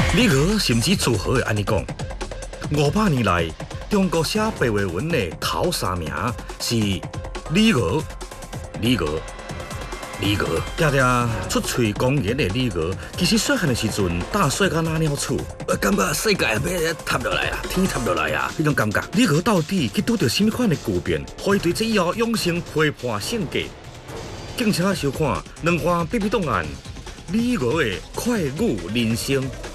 李俄甚至自豪地安尼讲：500年来，中国写白话文的头3名是李俄、李俄、李俄。常常出嘴公言的李俄，其实细汉的时阵大细到哪鸟厝，感觉世界要塌落来啊，天塌落来啊，迄种感觉。李俄到底去拄到什么款的巨变，可以对这以后永生批判性格？敬请收看两岸秘密档案：李俄的快乐人生。